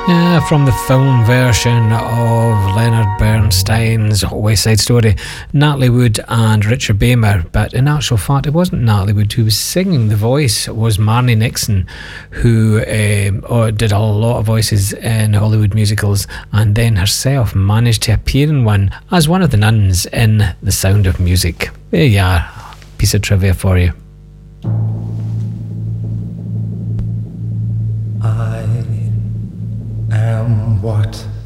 From the film version of Leonard Bernstein's West Side Story, Natalie Wood and Richard Beymer. But in actual fact, it wasn't Natalie Wood who was singing. The voice was Marnie Nixon, who did a lot of voices in Hollywood musicals, and then herself managed to appear in one as one of the nuns in The Sound of Music. There you are, piece of trivia for you. I am what